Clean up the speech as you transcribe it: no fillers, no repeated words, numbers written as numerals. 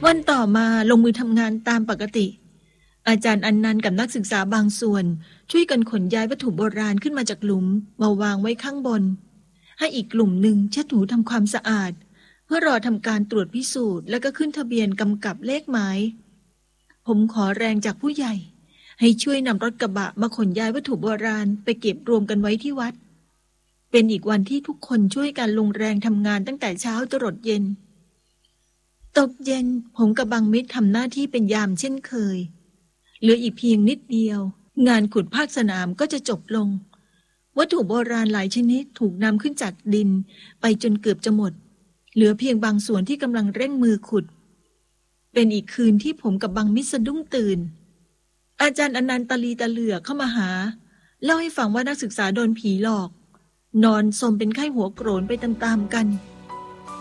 วันต่อมาลงมือทำงานตามปกติอาจารย์อันนันต์กับนักศึกษาบางส่วนช่วยกันขนย้ายวัตถุโบราณขึ้นมาจากหลุมมาวางไว้ข้างบนให้อีกกลุ่มหนึ่งเช็ดถูทำความสะอาดเพื่อรอทำการตรวจพิสูจน์แล้วก็ขึ้นทะเบียนกำกับเลขหมายผมขอแรงจากผู้ใหญ่ให้ช่วยนำรถกระบะมาขนย้ายวัตถุโบราณไปเก็บรวมกันไว้ที่วัดเป็นอีกวันที่ทุกคนช่วยกันลงแรงทำงานตั้งแต่เช้าจรดเย็นตกเย็นผมกับบางมิตรทำหน้าที่เป็นยามเช่นเคยเหลืออีกเพียงนิดเดียวงานขุดภาคสนามก็จะจบลงวัตถุโบราณหลายชนิดถูกนำขึ้นจากดินไปจนเกือบจะหมดเหลือเพียงบางส่วนที่กำลังเร่งมือขุดเป็นอีกคืนที่ผมกับบางมิตรสะดุ้งตื่นอาจารย์อนันต์ตะลีตะเหลือเข้ามาหาเล่าให้ฟังว่านักศึกษาโดนผีหลอกนอนสมเป็นไข้หัวโกรนไปตามๆกัน